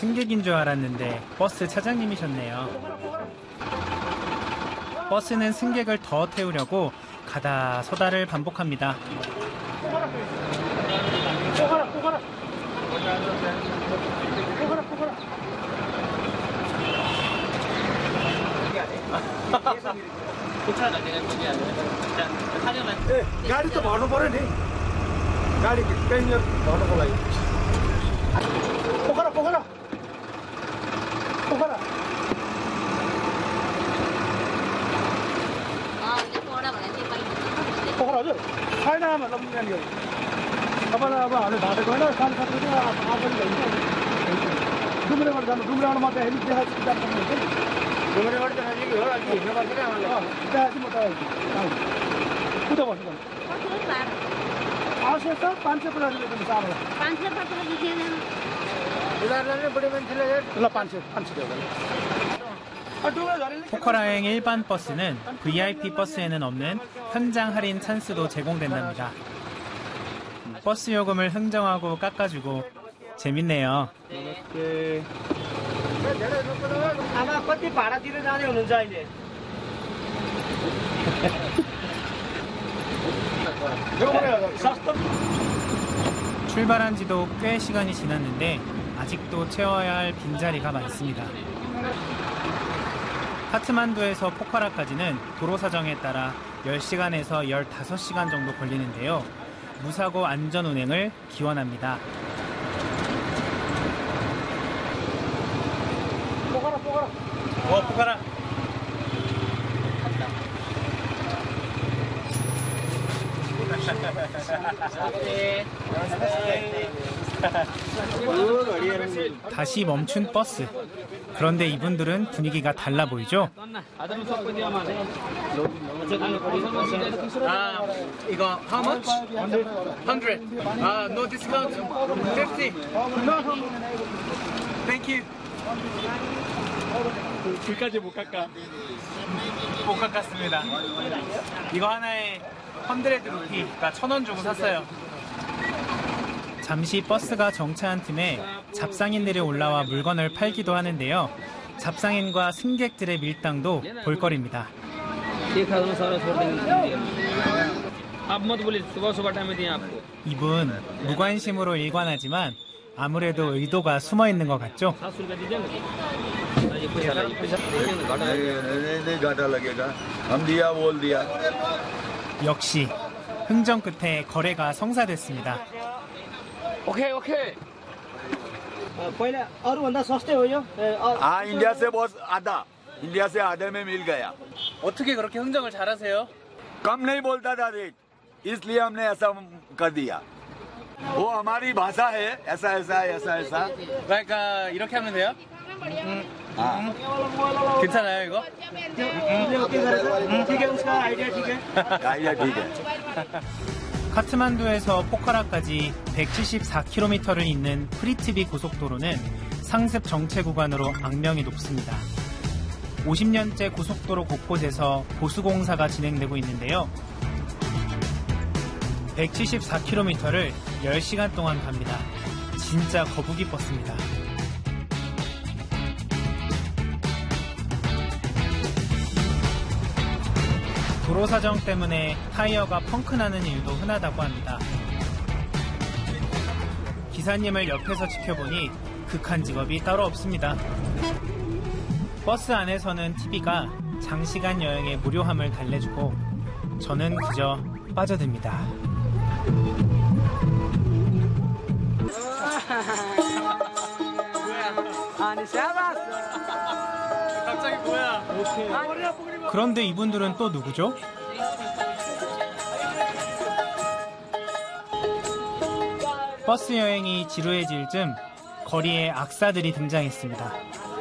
승객인 줄 알았는데 버스 차장님이셨네요. 버스는 승객을 더 태우려고 가다 서다를 반복합니다. गाडी त भर्नु पर्यो नि गाडी कहीँ भर्नुको लागि पोखरा पोखरा पोखरा पोखरा हजुर छैन आमा लम्बिने गरी तपाईँलाई अब हामीले भाटा गएन 7:30 आफैले भइन्छ डुम्रेबाट जानु डुम्रेबाट मात्रै हेरि देखाएको जानुपर्ने डुम्रेबाट जानु हो अघि हिँड्नु पर्छ क्या हामीले त्यहाँ चाहिँ म त कुदा बस्नु आवश्यक छ 550 रुपियाँ दिनु साह्रो 550 रुपियाँ उनीहरूले बढी मान्छेले ल 500 포커라행 일반 버스는 VIP 버스에는 없는 현장 할인 찬스도 제공된답니다. 버스 요금을 흥정하고 깎아주고 재밌네요. 아마 कति भाडातिर जाने हुनुहुन्छ अहिले 출발한 지도 꽤 시간이 지났는데 아직도 채워야 할 빈자리가 많습니다. 카트만두에서 포카라까지는 도로 사정에 따라 10시간에서 15시간 정도 걸리는데요. 무사고 안전 운행을 기원합니다. 포카라. 다시 멈춘 버스. 그런데 이분들은 분위기가 달라 보이죠? 이거 how much? 100. No discount. 50. Thank you. 불까지 못 깎아. 못 깎았습니다. 이거 하나에 100 루피가 1,000원 주고 샀어요. 잠시 버스가 정차한 틈에 잡상인들이 올라와 물건을 팔기도 하는데요. 잡상인과 승객들의 밀당도 볼거리입니다. 이분 무관심으로 일관하지만 아무래도 의도가 숨어 있는 것 같죠? 역시 흥정 끝에 거래가 성사됐습니다. 오케이. पहिला अरूभन्दा सस्तै हो यो इंडिया से बहुत आधा इंडिया से आधे में मिल गया 어떻게 그렇게 흥정을 잘하세요? कम नहीं बोलता था रेट इसलिए हमने ऐसा कर दिया वो हमारी भाषा है ऐसा 그러니까 이렇게 하면 돼요? 괜찮아요 이거? ठीक है उसका आइडिया ठीक है आइडिया ठीक है 카트만두에서 포카라까지 174km를 잇는 프리티비 고속도로는 상습 정체 구간으로 악명이 높습니다. 50년째 고속도로 곳곳에서 보수공사가 진행되고 있는데요. 174km를 10시간 동안 갑니다. 진짜 거북이 버스입니다. 도로 사정 때문에 타이어가 펑크나는 일도 흔하다고 합니다. 기사님을 옆에서 지켜보니 극한 직업이 따로 없습니다. 버스 안에서는 TV가 장시간 여행의 무료함을 달래주고 저는 그저 빠져듭니다. 갑자기 뭐야? 그런데 이분들은 또 누구죠? 버스 여행이 지루해질 즈음 거리에 악사들이 등장했습니다.